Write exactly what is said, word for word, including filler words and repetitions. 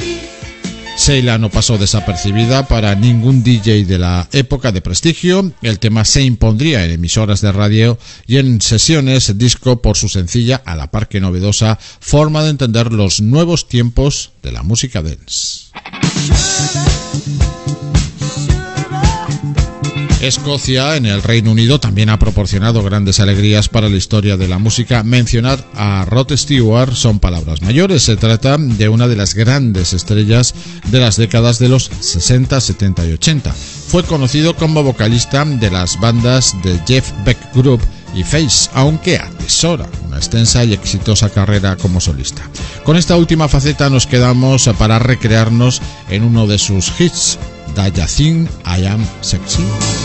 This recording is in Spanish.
Sheila no pasó desapercibida para ningún D J de la época de prestigio. El tema se impondría en emisoras de radio y en sesiones disco por su sencilla, a la par que novedosa, forma de entender los nuevos tiempos de la música dance. Escocia, en el Reino Unido, también ha proporcionado grandes alegrías para la historia de la música. Mencionar a Rod Stewart son palabras mayores. Se trata de una de las grandes estrellas de las décadas de los sesenta, setenta y ochenta. Fue conocido como vocalista de las bandas de Jeff Beck Group y Face, aunque atesora una extensa y exitosa carrera como solista. Con esta última faceta nos quedamos para recrearnos en uno de sus hits, Do You Think I Am Sexy?